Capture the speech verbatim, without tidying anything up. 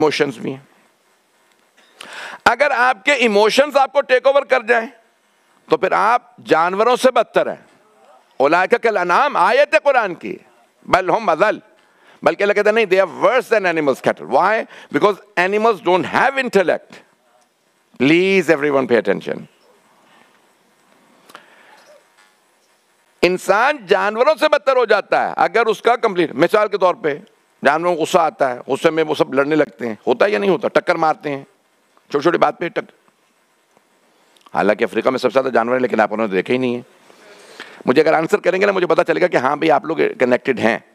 Emotions भी हैं। अगर आपके इमोशंस आपको टेक ओवर कर जाएं तो फिर आप जानवरों से बदतर हैं। उलाइका कल अनाम, आयत है कुरान की, बल हुम अज़ल, बल्कि अल्लाह कहते हैं नहीं, they are worse than animals cattle. Why? Because animals don't have intellect. Please everyone pay attention. इंसान जानवरों से बदतर हो जाता है अगर उसका कंप्लीट, मिसाल के तौर पे जानवरों को गुस्सा आता है, गुस्से में वो सब लड़ने लगते हैं, होता है या नहीं होता, टक्कर मारते हैं छोटी छोटी बात पे टक्कर। हालांकि अफ्रीका में सबसे ज्यादा जानवर है, लेकिन आप उन्होंने देखे ही नहीं है। मुझे अगर आंसर करेंगे ना, मुझे पता चलेगा कि हाँ भाई आप लोग कनेक्टेड हैं।